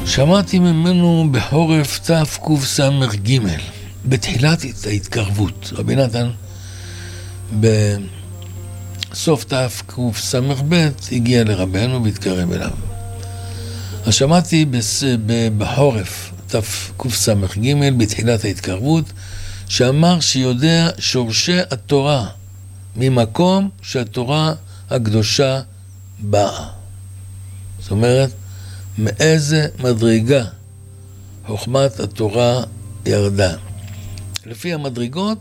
שמעתי ממנו בחורף תקס"ג, בתחילת ההתקרבות. רבי נתן בסוף תקס"ב הגיע לרבנו והתקרב אליו. אז שמעתי בחורף תקס"ג, בתחילת ההתקרבות, שאמר שיודע שורשי התורה ממקום שהתורה הקדושה באה. זאת אומרת, מאיזה מדרגה חוכמת התורה ירדה. לפי המדרגות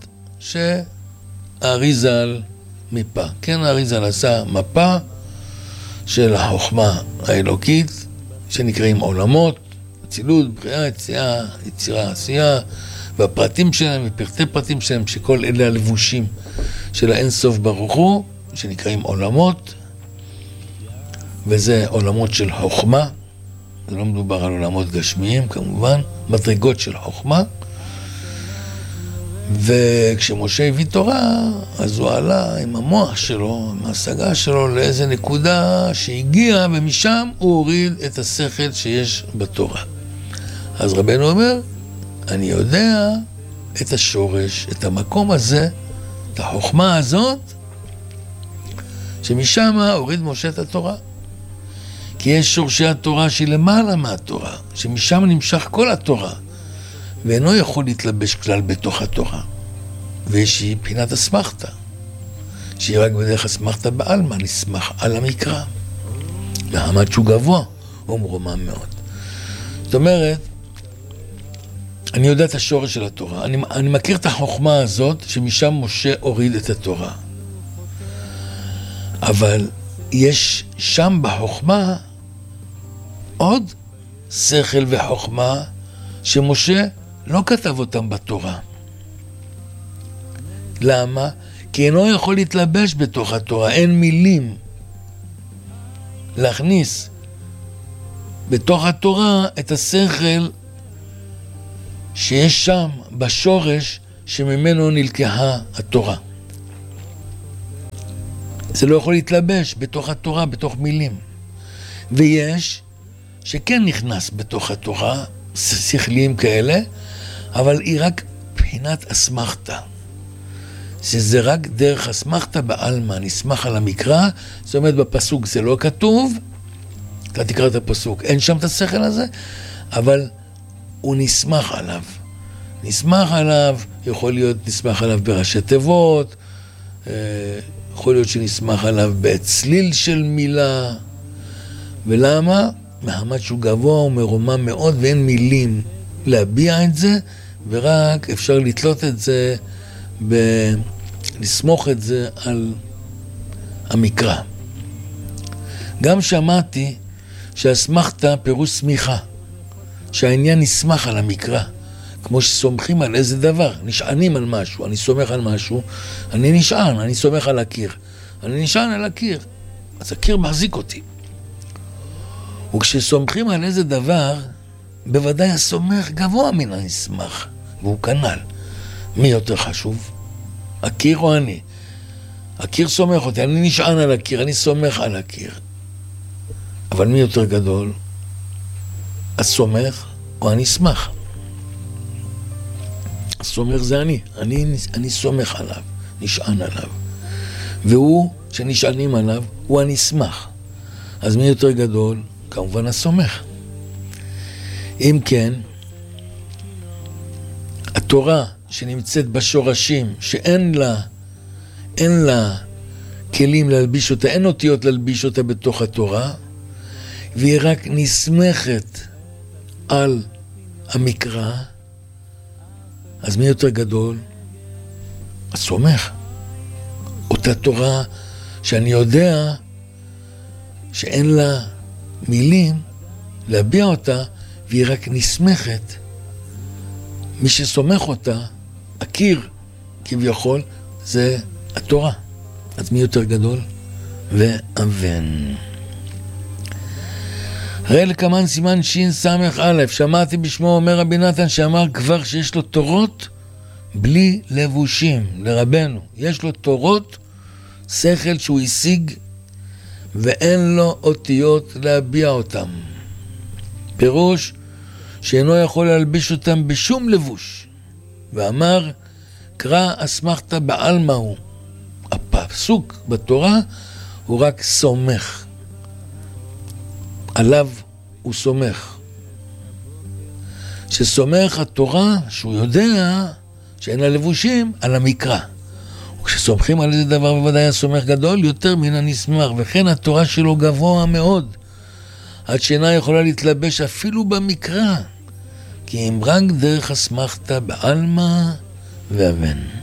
שהאריזל מפה. כן, האריזל עשה מפה של החוכמה האלוקית, שנקראים עולמות, אצילות, בריאה, יצירה, עשייה, והפרטים שלהם, ופרטי פרטים שלהם, שכל אלה הלבושים של האין סוף ברוך הוא, שנקראים עולמות, וזה עולמות של חוכמה. זה לא מדובר על עולמות גשמיים, כמובן, מדרגות של חוכמה. וכשמשה הביא תורה, אז הוא עלה עם המוח שלו, עם ההשגה שלו, לאיזה נקודה שהגיע, ומשם הוא הוריד את השכל שיש בתורה. אז רבנו אומר, אני יודע את השורש, את המקום הזה, את החוכמה הזאת, שמשם הוריד משה את התורה. כי יש שורשי התורה שהיא למעלה מהתורה, שמשם נמשך כל התורה, ואינו יכול להתלבש כלל בתוך התורה. ויש היא בחינת אסמכתא, שהיא רק בדרך אסמכתא בעלמא, נסמך על המקרא. מעמד שהוא גבוה, הוא מרומם מאוד. זאת אומרת, אני יודע את השורש של התורה, אני מכיר את החוכמה הזאת, שמשם משה הוריד את התורה. אבל יש שם בחוכמה עוד שכל וחוכמה שמשה לא כתב אותם בתורה. למה? כי אינו יכול להתלבש בתוך התורה, אין מילים להכניס בתוך התורה את השכל שיש שם בשורש שממנו נלקחה התורה. זה לא יכול להתלבש בתוך התורה, בתוך מילים. ויש שכן נכנס בתוך התורה, שכליים כאלה, אבל היא רק בחינת אסמכתא. שזה רק דרך אסמכתא בעלמא, נסמך על המקרא. זאת אומרת, בפסוק זה לא כתוב, אתה תקרא את הפסוק, אין שם את השכל הזה, אבל הוא נסמך עליו. נסמך עליו, יכול להיות נסמך עליו בראשי תיבות, יכול להיות שנסמך עליו בצליל של מילה. ולמה? מעמד שהוא גבוה ומרומם מאוד, ואין מילים להביע את זה, ורק אפשר לתלות את זה, לסמוך את זה על המקרא. גם שמעתי שהסמכתא פירוש סמיכה, שהעניין נסמך על המקרא, כמו שסומכים על איזה דבר, נשענים על משהו, אני סומך על משהו, אני נשען, אני סומך על הקיר, אני נשען על הקיר, אז הקיר מחזיק אותי. וכשסומכים על איזה דבר, בוודאי הסומך גבוה מן הנסמך, והוא כנ"ל. מי יותר חשוב? הקיר או אני? הקיר סומך אותי, אני נשען על הקיר, אני סומך על הקיר. אבל מי יותר גדול? הסומך או הנסמך? הסומך זה אני סומך עליו, נשען עליו. והוא שנשענים עליו הוא הנסמך. אז מי יותר גדול? כמובן הסומך. אם כן, התורה שנמצאת בשורשים, שאין לה כלים להלביש אותה, אין אותיות להלביש אותה בתוך התורה, והיא רק נסמכת על המקרא, אז מי יותר גדול? הסומך. אותה תורה שאני יודע שאין לה מילים להביע אותה, והיא רק נסמכת. מי שסומך אותה, הקיר כביכול, זה התורה. אז מי יותר גדול? ואבן. הרי לקמן סימן שין סמך א', שמעתי בשמו אומר רבי נתן שאמר כבר שיש לו תורות בלי לבושים, לרבנו. יש לו תורות, שכל שהוא השיג, ואין לו אותיות להביע אותם. פירוש שאינו יכול להלביש אותם בשום לבוש. ואמר, קרא אסמכתא בעלמא הוא. הפסוק בתורה הוא רק סומך. עליו הוא סומך. שסומך התורה, שהוא יודע שאין הלבושים, על המקרא. וכשסומכים על איזה דבר בוודאי הסומך גדול יותר מן הנשמח, וכן התורה שלו גבוה מאוד, עד שאינה יכולה להתלבש אפילו במקרא, כי אם רק דרך אסמכתא בעלמא ואבן.